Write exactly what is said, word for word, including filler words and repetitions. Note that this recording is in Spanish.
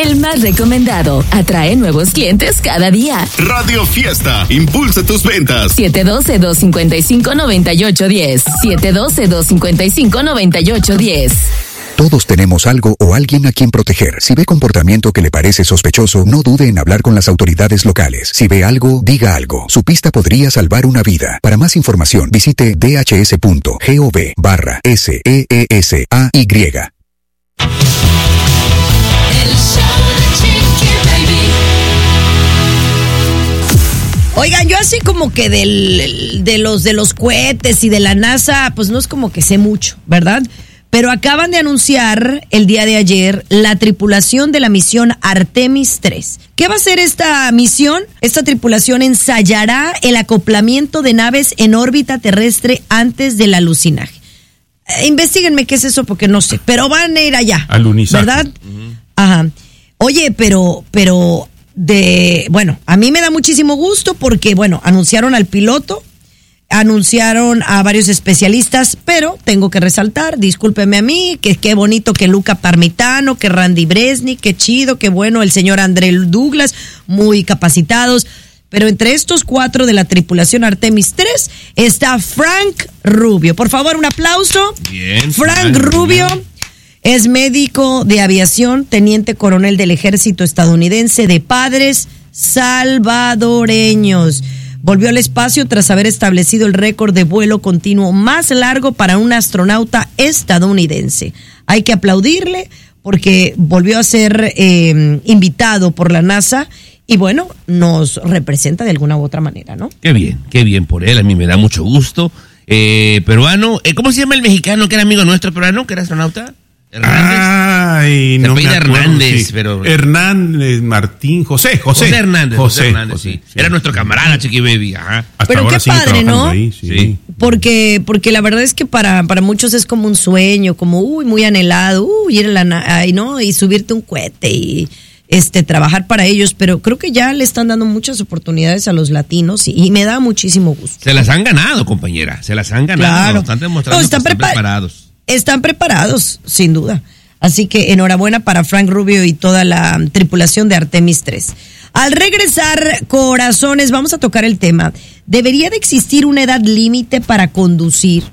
El más recomendado. Atrae nuevos clientes cada día. Radio Fiesta. Impulsa tus ventas. siete uno dos, dos cinco cinco, nueve ocho uno cero. siete uno dos, dos cinco cinco, nueve ocho uno cero. Todos tenemos algo o alguien a quien proteger. Si ve comportamiento que le parece sospechoso, no dude en hablar con las autoridades locales. Si ve algo, diga algo. Su pista podría salvar una vida. Para más información, visite dhs.gov barra S E E S A Y. Oigan, yo así como que del, de los de los cohetes y de la NASA, pues no es como que sé mucho, ¿verdad? Pero acaban de anunciar el día de ayer la tripulación de la misión Artemis tres. ¿Qué va a hacer esta misión? Esta tripulación ensayará el acoplamiento de naves en órbita terrestre antes del alunizaje. Eh, investíguenme qué es eso porque no sé, pero van a ir allá. Alunizaje. ¿Verdad? Uh-huh. Ajá. Oye, pero, pero de, bueno, a mí me da muchísimo gusto porque, bueno, anunciaron al piloto, anunciaron a varios especialistas, pero tengo que resaltar, discúlpeme a mí, que qué bonito que Luca Parmitano, que Randy Bresnik, qué chido, qué bueno el señor André Douglas, muy capacitados, pero entre estos cuatro de la tripulación Artemis tres está Frank Rubio. Por favor, un aplauso. Bien. Frank bien, Rubio bien. Es médico de aviación, teniente coronel del ejército estadounidense de padres salvadoreños. Volvió al espacio tras haber establecido el récord de vuelo continuo más largo para un astronauta estadounidense. Hay que aplaudirle porque volvió a ser eh, invitado por la NASA y bueno, nos representa de alguna u otra manera, ¿no? Qué bien, qué bien por él, a mí me da mucho gusto. Eh, peruano, eh, ¿cómo se llama el mexicano que era amigo nuestro peruano, que era astronauta? Hernández. Ay, Se no me apellida acuerdo, Hernández, sí. pero... Hernández, Martín, José, José. José Hernández, José, José Hernández, José, sí. sí. Era nuestro camarada, Chiqui Baby, ajá. Hasta Pero ahora qué sigue padre, ¿no? ahí, sí. Sí. Porque, porque la verdad es que para, para muchos es como un sueño, como uy, muy anhelado, uy, ir a la na- ay, ¿no? Y subirte un cohete y este trabajar para ellos, pero creo que ya le están dando muchas oportunidades a los latinos y, y me da muchísimo gusto. Se las han ganado, compañera, se las han ganado. Claro. Están demostrando No, están que están prepa- preparados. Están preparados, sin duda. Así que enhorabuena para Frank Rubio y toda la tripulación de Artemis tres. Al regresar, corazones, vamos a tocar el tema. ¿Debería de existir una edad límite para conducir?